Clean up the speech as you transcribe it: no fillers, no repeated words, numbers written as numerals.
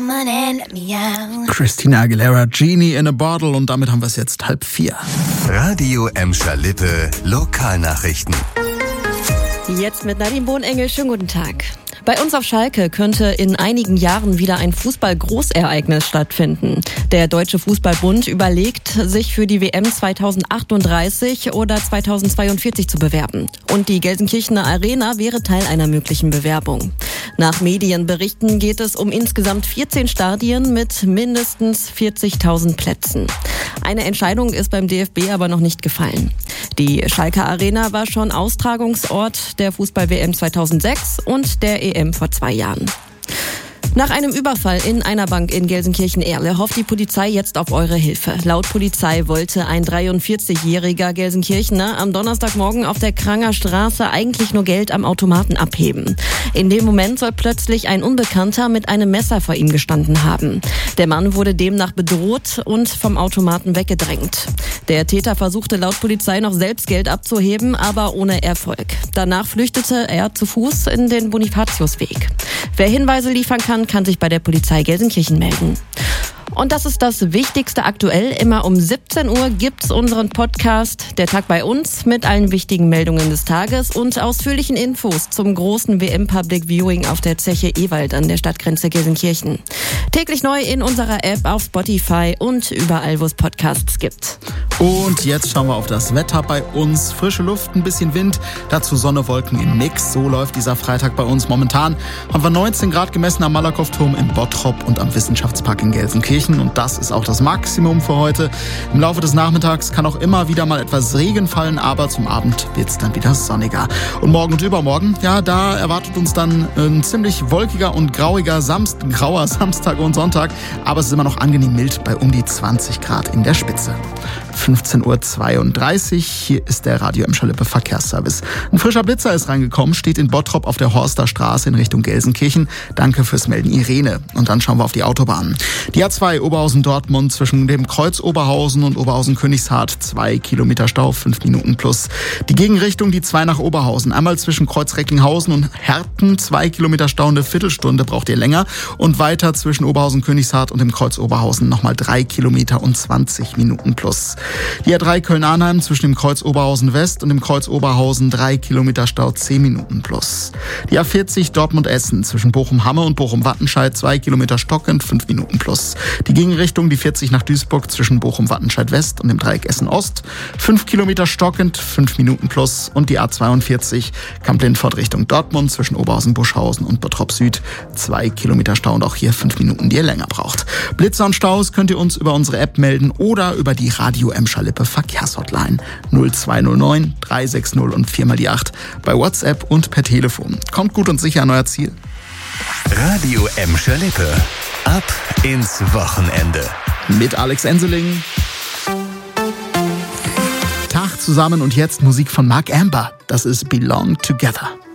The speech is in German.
Christina Aguilera, Genie in a Bottle, und damit haben wir es jetzt 3:30. Radio Emscher Lippe, Lokalnachrichten. Jetzt mit Nadine Bohnengel, schönen guten Tag. Bei uns auf Schalke könnte in einigen Jahren wieder ein Fußball-Großereignis stattfinden. Der Deutsche Fußballbund überlegt, sich für die WM 2038 oder 2042 zu bewerben. Und die Gelsenkirchener Arena wäre Teil einer möglichen Bewerbung. Nach Medienberichten geht es um insgesamt 14 Stadien mit mindestens 40.000 Plätzen. Eine Entscheidung ist beim DFB aber noch nicht gefallen. Die Schalker Arena war schon Austragungsort der Fußball-WM 2006 und der EM vor 2 Jahren. Nach einem Überfall in einer Bank in Gelsenkirchen-Erle hofft die Polizei jetzt auf eure Hilfe. Laut Polizei wollte ein 43-jähriger Gelsenkirchener am Donnerstagmorgen auf der Kranger Straße eigentlich nur Geld am Automaten abheben. In dem Moment soll plötzlich ein Unbekannter mit einem Messer vor ihm gestanden haben. Der Mann wurde demnach bedroht und vom Automaten weggedrängt. Der Täter versuchte laut Polizei noch selbst Geld abzuheben, aber ohne Erfolg. Danach flüchtete er zu Fuß in den Bonifatiusweg. Wer Hinweise liefern kann sich bei der Polizei Gelsenkirchen melden. Und das ist das Wichtigste aktuell. Immer um 17 Uhr gibt's unseren Podcast Der Tag bei uns mit allen wichtigen Meldungen des Tages und ausführlichen Infos zum großen WM-Public Viewing auf der Zeche Ewald an der Stadtgrenze Gelsenkirchen. Täglich neu in unserer App, auf Spotify und überall, wo es Podcasts gibt. Und jetzt schauen wir auf das Wetter bei uns. Frische Luft, ein bisschen Wind, dazu Sonne, Wolken im Mix. So läuft dieser Freitag bei uns. Momentan haben wir 19 Grad gemessen am Malakow-Turm in Bottrop und am Wissenschaftspark in Gelsenkirchen. Und das ist auch das Maximum für heute. Im Laufe des Nachmittags kann auch immer wieder mal etwas Regen fallen, aber zum Abend wird es dann wieder sonniger. Und morgen und übermorgen, ja, da erwartet uns dann ein ziemlich wolkiger und grauer Samstag und Sonntag. Aber es ist immer noch angenehm mild bei um die 20 Grad in der Spitze. 15:32 Uhr. Hier ist der Radio Emscher Lippe Verkehrsservice. Ein frischer Blitzer ist reingekommen, steht in Bottrop auf der Horster Straße in Richtung Gelsenkirchen. Danke fürs Melden, Irene. Und dann schauen wir auf die Autobahn. Die A2 Oberhausen-Dortmund zwischen dem Kreuz Oberhausen und Oberhausen-Königshardt. 2 Kilometer Stau, 5 Minuten plus. Die Gegenrichtung, die 2 nach Oberhausen. Einmal zwischen Kreuz Recklinghausen und Herten. 2 Kilometer Stau, eine Viertelstunde braucht ihr länger. Und weiter zwischen Oberhausen-Königshardt und dem Kreuz Oberhausen nochmal 3 Kilometer und 20 Minuten plus. Die A3 Köln-Arnheim zwischen dem Kreuz Oberhausen West und dem Kreuz Oberhausen 3 Kilometer Stau, 10 Minuten plus. Die A40 Dortmund-Essen zwischen Bochum-Hamme und Bochum-Wattenscheid 2 Kilometer stockend, 5 Minuten plus. Die Gegenrichtung, die 40 nach Duisburg zwischen Bochum-Wattenscheid West und dem Dreieck Essen-Ost 5 Kilometer stockend, 5 Minuten plus. Und die A42 Kamp-Lindfort Richtung Dortmund zwischen Oberhausen-Buschhausen und Bottrop Süd 2 Kilometer Stau und auch hier 5 Minuten, die ihr länger braucht. Blitzer und Staus könnt ihr uns über unsere App melden oder über die Radio Emscher Lippe Verkehrshotline 0209 360 und 4 die 8 bei WhatsApp und per Telefon. Kommt gut und sicher an euer Ziel. Radio Emscher Lippe. Ab ins Wochenende. Mit Alex Enseling. Tag zusammen und jetzt Musik von Mark Amber. Das ist Belong Together.